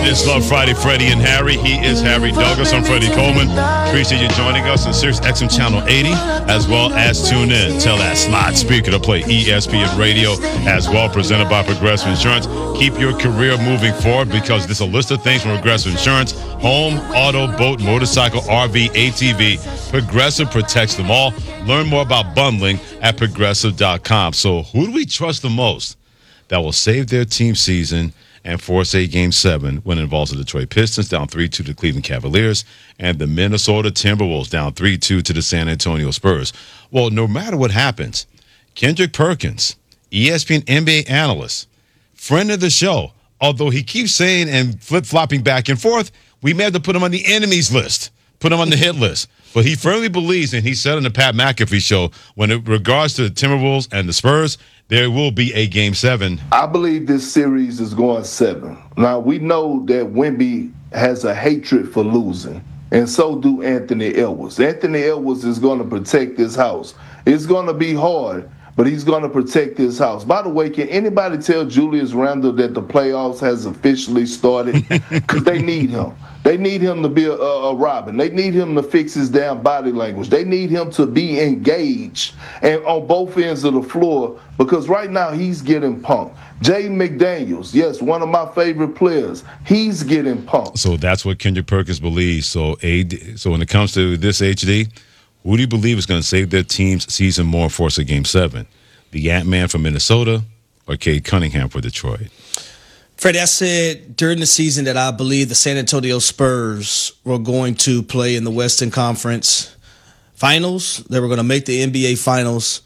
It's Love Friday, Freddie and Harry. He is Harry Douglas. I'm Freddie Coleman. Appreciate you joining us on Sirius XM Channel 80, as well as tune in. Tell that smart speaker to play ESPN Radio, as well, presented by Progressive Insurance. Keep your career moving forward because there's a list of things from Progressive Insurance: home, auto, boat, motorcycle, RV, ATV. Progressive protects them all. Learn more about bundling at Progressive.com. So who do we trust the most that will save their team season and force a Game 7 when it involves the Detroit Pistons down 3-2 to the Cleveland Cavaliers and the Minnesota Timberwolves down 3-2 to the San Antonio Spurs? Well, no matter what happens, Kendrick Perkins, ESPN NBA analyst, friend of the show, although he keeps saying and flip-flopping back and forth, we may have to put him on the enemies list, put him on the hit list. But he firmly believes, and he said on the Pat McAfee show, when it regards to the Timberwolves and the Spurs, there will be a Game 7. I believe this series is going 7. Now, we know that Wemby has a hatred for losing, and so do Anthony Edwards. Anthony Edwards is going to protect this house. It's going to be hard, but he's going to protect this house. By the way, can anybody tell Julius Randle that the playoffs has officially started? Because they need him. They need him to be a Robin. They need him to fix his damn body language. They need him to be engaged and on both ends of the floor, because right now he's getting punked. Jaden McDaniels, yes, one of my favorite players, he's getting punked. So that's what Kendrick Perkins believes. So when it comes to this HD, who do you believe is going to save their team's season more and force a Game 7? The Ant-Man from Minnesota or Cade Cunningham for Detroit? Freddie, I said during the season that I believe the San Antonio Spurs were going to play in the Western Conference Finals. They were going to make the NBA Finals.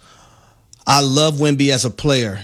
I love Wemby as a player.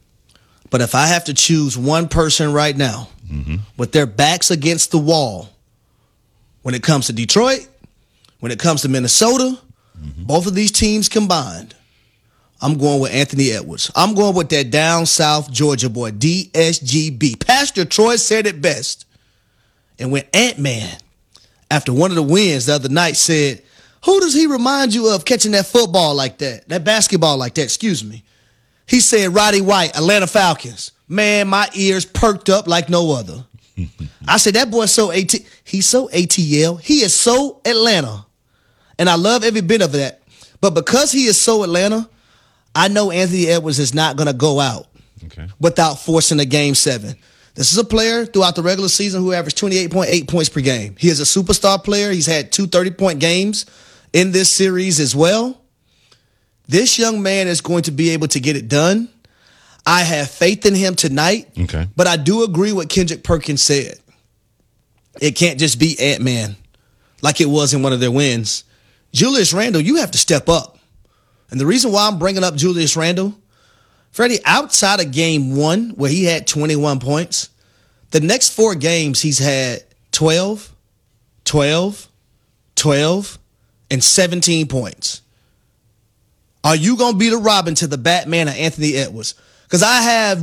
But if I have to choose one person right now with their backs against the wall, when it comes to Detroit, when it comes to Minnesota, both of these teams combined, I'm going with Anthony Edwards. I'm going with that down south Georgia boy, DSGB. Pastor Troy said it best. And when Ant-Man, after one of the wins the other night, said, who does he remind you of catching that football like that, that basketball like that, excuse me? He said Roddy White, Atlanta Falcons. Man, my ears perked up like no other. I said, that boy's so he's so ATL. He is so Atlanta. And I love every bit of that. But because he is so Atlanta, I know Anthony Edwards is not going to go out without forcing a Game 7. This is a player throughout the regular season who averaged 28.8 points per game. He is a superstar player. He's had 2 30-point games in this series as well. This young man is going to be able to get it done. I have faith in him tonight. But I do agree with Kendrick Perkins said. It can't just be Ant-Man like it was in one of their wins. Julius Randle, you have to step up. And the reason why I'm bringing up Julius Randle, Freddie, outside of Game 1 where he had 21 points, the next 4 games he's had 12, 12, 12, and 17 points. Are you going to be the Robin to the Batman of Anthony Edwards? Because I have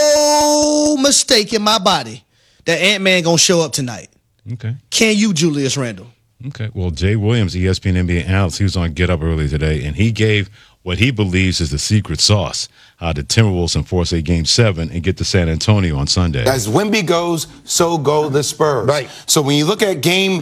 no mistake in my body that Ant-Man going to show up tonight. Can you, Julius Randle? Well, Jay Williams, ESPN NBA analyst, he was on Get Up earlier today, and he gave what he believes is the secret sauce, how the Timberwolves enforce a Game 7 and get to San Antonio on Sunday. As Wemby goes, so go the Spurs. Right. So when you look at Game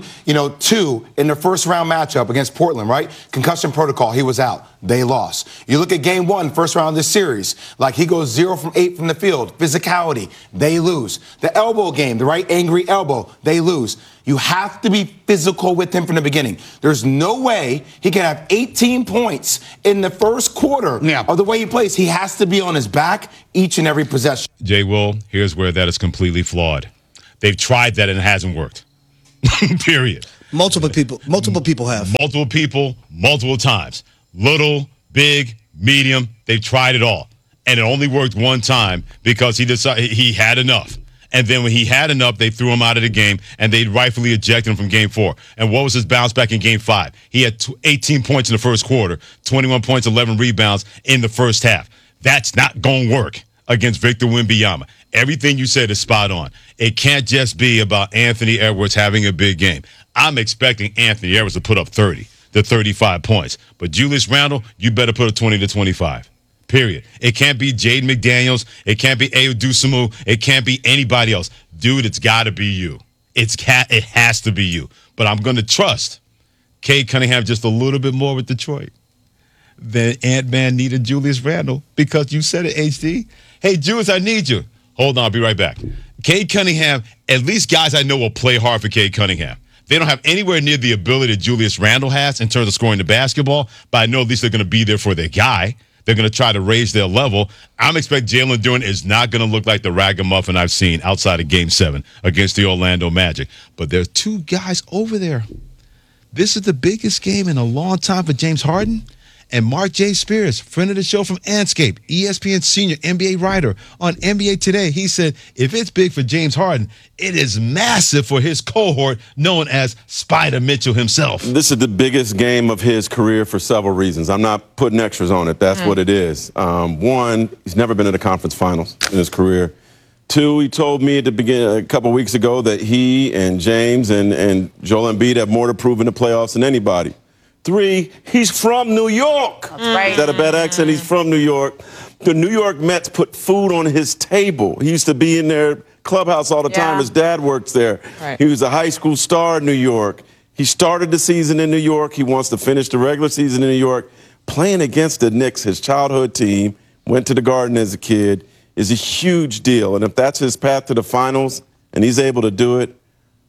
2 in the first round matchup against Portland, right? Concussion protocol, he was out. They lost. You look at Game 1, first round of this series, like he goes 0 from 8 from the field. Physicality, they lose. The elbow game, the right angry elbow, they lose. You have to be physical with him from the beginning. There's no way he can have 18 points in the first quarter of the way he plays. He has to be on his back each and every possession. Jay Will, here's where that is completely flawed. They've tried that and it hasn't worked. Period. Multiple people have. Multiple people, multiple times. Little, big, medium, they've tried it all. And it only worked one time because he decided he had enough. And then when he had enough, they threw him out of the game, and they rightfully ejected him from Game 4. And what was his bounce back in Game 5? He had 18 points in the first quarter, 21 points, 11 rebounds in the first half. That's not going to work against Victor Wembanyama. Everything you said is spot on. It can't just be about Anthony Edwards having a big game. I'm expecting Anthony Edwards to put up 30 to 35 points. But Julius Randle, you better put up 20 to 25. Period. It can't be Jaden McDaniels. It can't be Ayo Dosunmu. It can't be anybody else. dude, it's got to be you. It has to be you. But I'm going to trust Cade Cunningham just a little bit more with Detroit than Ant-Man needed Julius Randle, because you said it, HD. Hey, Julius, I need you. Hold on, I'll be right back. Cade Cunningham, at least guys I know will play hard for Cade Cunningham. They don't have anywhere near the ability that Julius Randle has in terms of scoring the basketball, but I know at least they're going to be there for their guy. They're going to try to raise their level. I'm expecting Jalen Duren is not going to look like the ragamuffin I've seen outside of Game 7 against the Orlando Magic. But there's two guys over there. This is the biggest game in a long time for James Harden. And Mark J. Spears, friend of the show from Anscape, ESPN senior NBA writer on NBA Today, he said, if it's big for James Harden, it is massive for his cohort known as Spider Mitchell himself. This is the biggest game of his career for several reasons. I'm not putting extras on it. That's what it is. One, he's never been in the conference finals in his career. Two, he told me at the beginning, a couple weeks ago, that he and James and Joel Embiid have more to prove in the playoffs than anybody. Three, he's from New York. That's right. Is that a bad accent? He's from New York. The New York Mets put food on his table. He used to be in their clubhouse all the time. His dad works there. Right. He was a high school star in New York. He started the season in New York. He wants to finish the regular season in New York. Playing against the Knicks, his childhood team, went to the Garden as a kid, is a huge deal. And if that's his path to the finals and he's able to do it,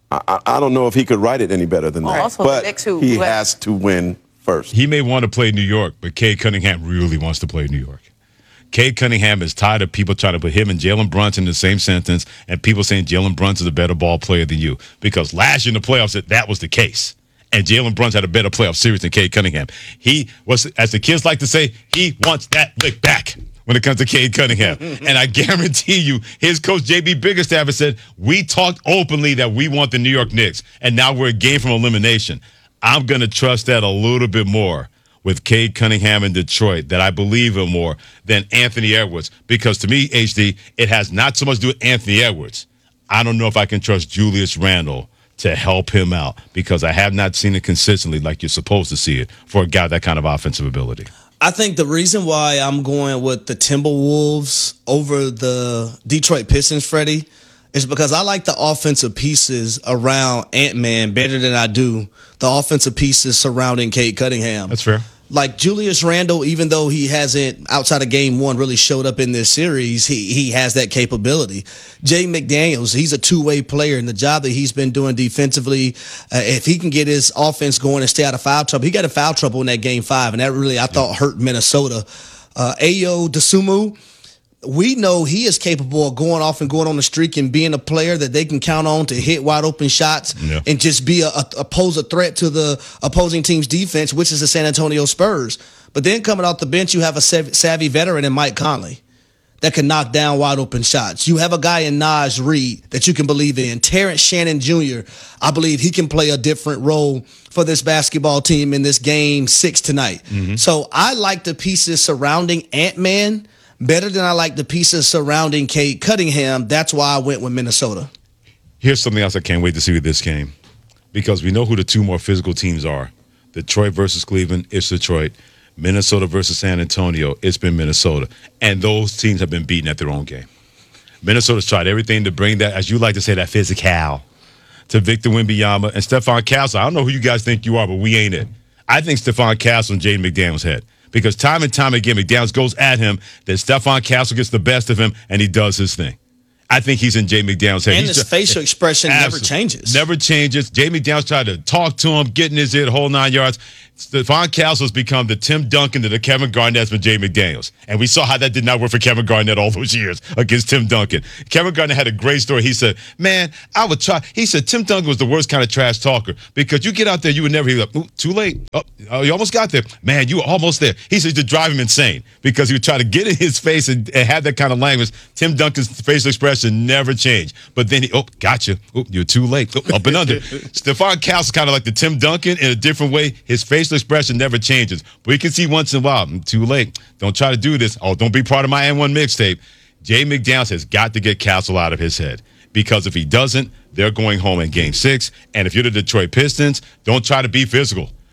I don't know if he could write it any better than that. Also but the Knicks who has to win first. He may want to play New York, but Cade Cunningham really wants to play New York. Cade Cunningham is tired of people trying to put him and Jalen Brunson in the same sentence and people saying Jalen Brunson is a better ball player than you. Because last year in the playoffs, that was the case. And Jalen Brunson had a better playoff series than Cade Cunningham. He was, as the kids like to say, he wants that lick back when it comes to Cade Cunningham. And I guarantee you, his coach, J.B. Bickerstaff, has said, we talked openly that we want the New York Knicks, and now we're a game from elimination. I'm going to trust that a little bit more with Cade Cunningham in Detroit, that I believe in more than Anthony Edwards. Because to me, HD, it has not so much to do with Anthony Edwards. I don't know if I can trust Julius Randle to help him out, because I have not seen it consistently like you're supposed to see it for a guy with that kind of offensive ability. I think the reason why I'm going with the Timberwolves over the Detroit Pistons, Freddie, is because I like the offensive pieces around Ant-Man better than I do the offensive pieces surrounding Cade Cunningham. That's fair. Like Julius Randle, even though he hasn't, outside of game one, really showed up in this series, he has that capability. Jay McDaniels, he's a two-way player, and the job that he's been doing defensively, if he can get his offense going and stay out of foul trouble, he got in foul trouble in that game 5, and that really, I thought, hurt Minnesota. Ayo Dosunmu, we know he is capable of going off and going on the streak and being a player that they can count on to hit wide open shots and just be pose a threat to the opposing team's defense, which is the San Antonio Spurs. But then coming off the bench, you have a savvy veteran in Mike Conley that can knock down wide open shots. You have a guy in Naj Reid that you can believe in. Terrence Shannon Jr., I believe he can play a different role for this basketball team in this game 6 tonight. So I like the pieces surrounding Ant-Man better than I like the pieces surrounding Cade Cunningham. That's why I went with Minnesota. Here's something else I can't wait to see with this game, because we know who the two more physical teams are. Detroit versus Cleveland, it's Detroit. Minnesota versus San Antonio, it's been Minnesota. And those teams have been beaten at their own game. Minnesota's tried everything to bring that, as you like to say, that physical to Victor Wembanyama and Stephon Castle. I don't know who you guys think you are, but we ain't it. I think Stephon Castle and Jaden McDaniels head. Because time and time again, McDaniels goes at him, then Stephon Castle gets the best of him, and he does his thing. I think he's in Jay McDaniels' head. And his facial expression never changes. Never changes. Jay McDaniels tried to talk to him, get in his ear the whole 9 yards. Stephon Castle has become the Tim Duncan to the Kevin Garnett's been Jay McDaniels. And we saw how that did not work for Kevin Garnett all those years against Tim Duncan. Kevin Garnett had a great story. He said, man, I would try. He said, Tim Duncan was the worst kind of trash talker, because you get out there, you would never hear like, ooh, too late. Oh, you almost got there. Man, you were almost there. He said to drive him insane, because he would try to get in his face and have that kind of language. Tim Duncan's facial expression never changed. But then gotcha. You're too late. Up and under. Stephon Castle's kind of like the Tim Duncan in a different way. His facial expression never changes. But you can see once in a while, too late. Don't try to do this. Oh, don't be part of my N1 mixtape. Jay McDaniels has got to get Castle out of his head, because if he doesn't, they're going home in game 6. And if you're the Detroit Pistons, don't try to be physical,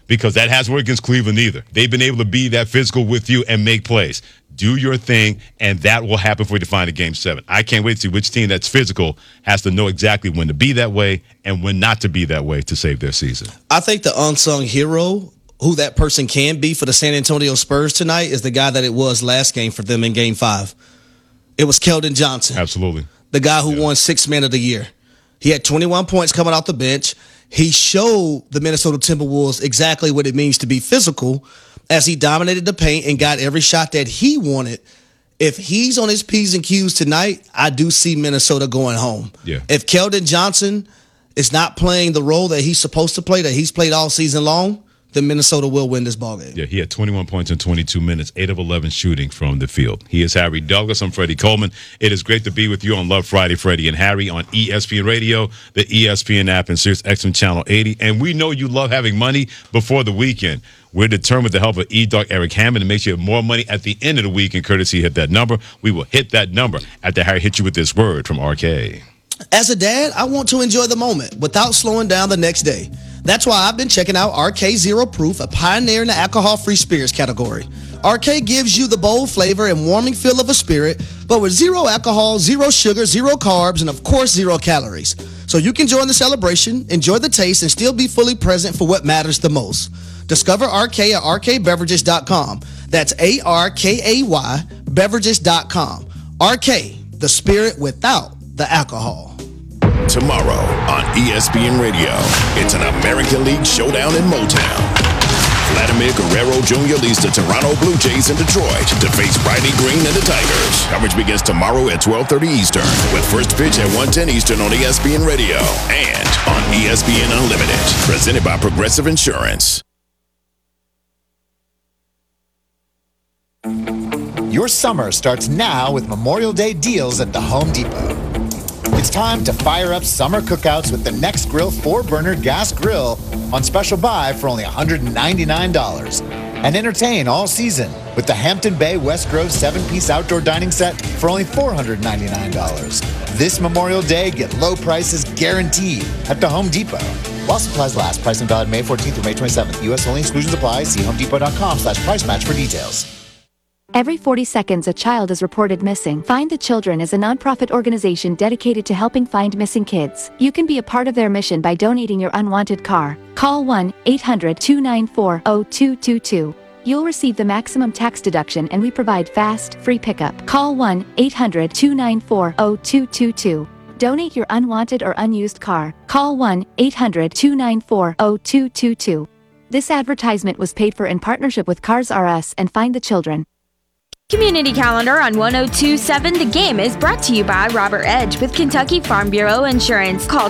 because that hasn't worked against Cleveland either. They've been able to be that physical with you and make plays. Do your thing, and that will happen for you to find a Game 7. I can't wait to see which team that's physical has to know exactly when to be that way and when not to be that way to save their season. I think the unsung hero, who that person can be for the San Antonio Spurs tonight, is the guy that it was last game for them in Game 5. It was Keldon Johnson. Absolutely. The guy who won Sixth Man of the Year. He had 21 points coming off the bench. He showed the Minnesota Timberwolves exactly what it means to be physical as he dominated the paint and got every shot that he wanted. If he's on his P's and Q's tonight, I do see Minnesota going home. Yeah. If Keldon Johnson is not playing the role that he's supposed to play, that he's played all season long, then Minnesota will win this ballgame. Yeah, he had 21 points in 22 minutes, 8 of 11 shooting from the field. He is Harry Douglas. I'm Freddie Coleman. It is great to be with you on Love Friday, Freddie and Harry on ESPN Radio, the ESPN app, and Sirius XM Channel 80. And we know you love having money before the weekend. We're determined to help E-Doc Eric Hammond to make sure you have more money at the end of the week, and courtesy hit that number. We will hit that number after Harry hits you with this word from RK. As a dad, I want to enjoy the moment without slowing down the next day. That's why I've been checking out RK Zero Proof, a pioneer in the alcohol-free spirits category. RK gives you the bold flavor and warming feel of a spirit, but with zero alcohol, zero sugar, zero carbs, and of course, 0 calories. So you can join the celebration, enjoy the taste, and still be fully present for what matters the most. Discover RK at rkbeverages.com. That's ARKAY beverages.com. RK, the spirit without the alcohol. Tomorrow on ESPN Radio, it's an American League showdown in Motown. Vladimir Guerrero Jr. leads the Toronto Blue Jays in Detroit to face Riley Green and the Tigers. Coverage begins tomorrow at 12:30 Eastern, with first pitch at 1:10 Eastern on ESPN Radio and on ESPN Unlimited, presented by Progressive Insurance. Your summer starts now with Memorial Day deals at the Home Depot. It's time to fire up summer cookouts with the Next Grill 4-burner gas grill on special buy for only $199. And entertain all season with the Hampton Bay West Grove 7-piece outdoor dining set for only $499. This Memorial Day, get low prices guaranteed at the Home Depot. While supplies last, pricing valid May 14th through May 27th. U.S. only, exclusions apply. See homedepot.com/price match for details. Every 40 seconds, a child is reported missing. Find the Children is a nonprofit organization dedicated to helping find missing kids. You can be a part of their mission by donating your unwanted car. Call 1-800-294-0222. You'll receive the maximum tax deduction, and we provide fast, free pickup. Call 1-800-294-0222. Donate your unwanted or unused car. Call 1-800-294-0222. This advertisement was paid for in partnership with Cars R Us and Find the Children. Community Calendar on 102.7 The Game is brought to you by Robert Edge with Kentucky Farm Bureau Insurance. Call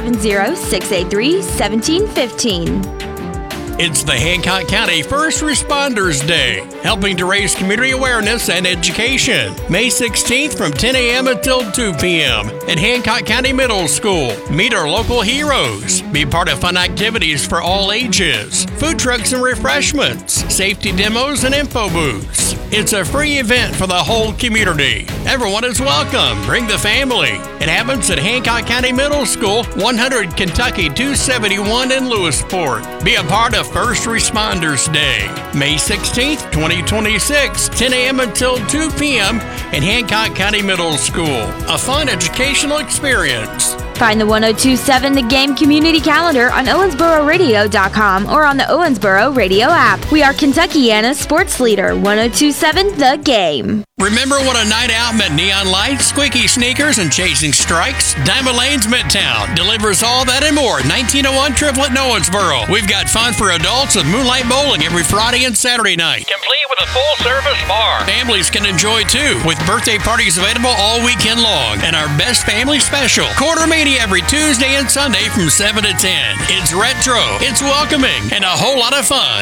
270-683-1715. It's the Hancock County First Responders Day, helping to raise community awareness and education. May 16th from 10 a.m. until 2 p.m. at Hancock County Middle School. Meet our local heroes. Be part of fun activities for all ages. Food trucks and refreshments, safety demos and info booths. It's a free event for the whole community. Everyone is welcome. Bring the family. It happens at Hancock County Middle School, 100 Kentucky 271 in Lewisport. Be a part of First Responders Day, May 16th, 2026, 10 a.m. until 2 p.m. at Hancock County Middle School. A fun educational experience. Find the 102.7 The Game Community Calendar on OwensboroRadio.com or on the Owensboro Radio app. We are Kentuckiana's sports leader, 102.7 The Game. Remember what a night out meant? Neon lights, squeaky sneakers, and chasing strikes? Diamond Lanes Midtown delivers all that and more. 1901 Triplet in Owensboro. We've got fun for adults with moonlight bowling every Friday and Saturday night, complete with a full-service bar. Families can enjoy too, with birthday parties available all weekend long. And our best family special, Quarter Mania every Tuesday and Sunday from 7 to 10. It's retro, it's welcoming, and a whole lot of fun.